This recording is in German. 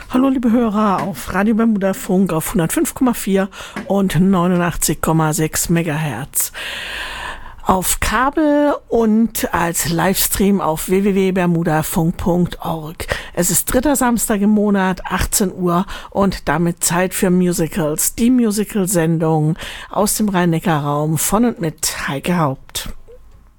Hallo liebe Hörer auf Radio Bermuda Funk auf 105,4 und 89,6 Megahertz. Auf Kabel und als Livestream auf www.bermudafunk.org. Es ist dritter Samstag im Monat, 18 Uhr und damit Zeit für Musicals. Die Musical-Sendung aus dem Rhein-Neckar-Raum von und mit Heike Haupt.